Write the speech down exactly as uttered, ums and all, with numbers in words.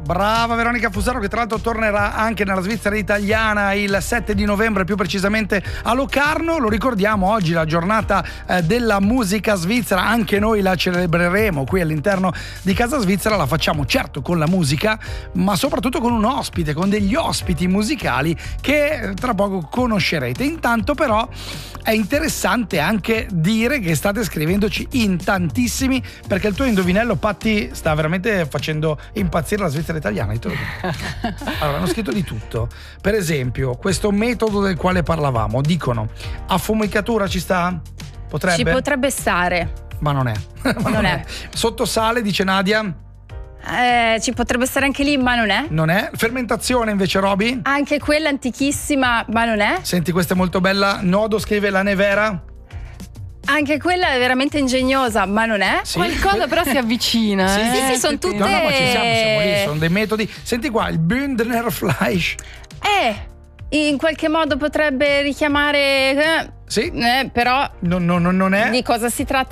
Brava Veronica Fusaro, che tra l'altro tornerà anche nella Svizzera italiana il sette di novembre, più precisamente a Locarno. Lo ricordiamo, oggi la giornata eh, della musica svizzera, anche noi la celebreremo qui all'interno di Casa Svizzera. La facciamo certo con la musica, ma soprattutto con un ospite, con degli ospiti musicali che tra poco conoscerete. Intanto però è interessante anche dire che state scrivendoci in tantissimi, perché il tuo indovinello, Patti, sta veramente facendo impazzire la Svizzera italiana. Io te lo dico. Allora, hanno scritto di tutto. Per esempio, questo metodo del quale parlavamo, dicono affumicatura ci sta? Potrebbe? Ci potrebbe stare. Ma non è. Ma non, non è. è. Sottosale, dice Nadia? Eh, ci potrebbe stare anche lì, ma non è. Non è. Fermentazione invece, Roby? Anche quella antichissima, ma non è. Senti, questa è molto bella. Nodo scrive la nevera. Anche quella è veramente ingegnosa, ma non è. Sì. Qualcosa però si avvicina. Sì, eh? sì, sì, sono tutte. No, no, ma ci siamo, siamo lì, sono dei metodi. Senti qua, il Bündnerfleisch. Eh, in qualche modo potrebbe richiamare. Eh, sì. Eh, però. No, no, no, non è. Di cosa si tratta?